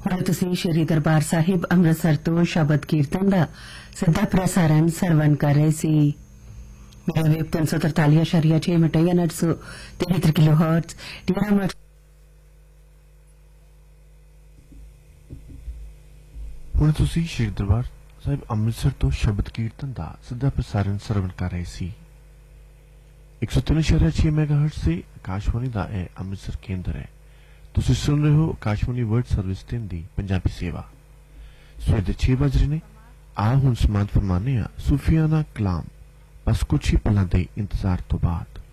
ਹੁਣ ਤੁਸੀਂ ਸ਼੍ਰੀ ਦਰਬਾਰ ਸਾਹਿਬ ਅੰਮ੍ਰਿਤਸਰ ਤੋਂ ਸ਼ਬਦ ਕੀਰਤਨ ਦਾ ਸਿੱਧਾ ਪ੍ਰਸਾਰਣ ਸਰਵਣ ਕਰ ਰਹੇ ਸੀ। ਮੇਰਾ ਵੇਬ 343.6 ਮੀਟਰ ਜਾਂ 973 ਕਿਲੋਹਰਟਜ਼ ਡੀਆਰਐਮ। ਹੁਣ ਤੁਸੀਂ ਸ਼੍ਰੀ ਦਰਬਾਰ ਸਾਹਿਬ ਅੰਮ੍ਰਿਤਸਰ ਤੋਂ ਸ਼ਬਦ ਕੀਰਤਨ ਦਾ ਸਿੱਧਾ ਪ੍ਰਸਾਰਣ ਸਰਵਣ ਕਰ ਰਹੇ ਸੀ। 103.6 ਮੈਗਾਹਰਟਜ਼ से आकाशवाणी ਦਾ ਇਹ ਅੰਮ੍ਰਿਤਸਰ ਕੇਂਦਰ ਹੈ। ਤੁਸੀਂ ਸੁਣ ਰਹੇ ਹੋ ਆਕਾਸ਼ਵਾਣੀ ਵਰਲਡ ਸਰਵਿਸ 3 ਦੀ ਪੰਜਾਬੀ ਸੇਵਾ। ਸਵੇਰ ਦੇ 6 ਵਜ ਰਹੇ ਨੇ। ਆ ਹੁਣ ਸਮਾਤ ਫਰਮਾਨੇ ਆ ਸੂਫੀਆਨਾ ਕਲਾਮ, ਬਸ ਕੁਛ ਹੀ ਪਲਾਂ ਦੇ ਇੰਤਜ਼ਾਰ ਤੋਂ ਬਾਅਦ।